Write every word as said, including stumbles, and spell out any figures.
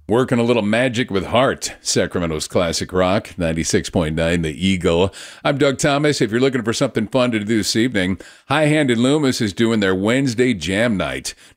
Working a little magic with heart. Sacramento's classic rock, ninety-six point nine The Eagle. I'm Doug Thomas. If you're looking for something fun to do this evening, High Hand and Loomis is doing their Wednesday jam night.